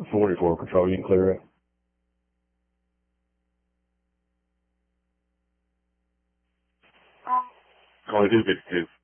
44 control, you can clear it. Only 252.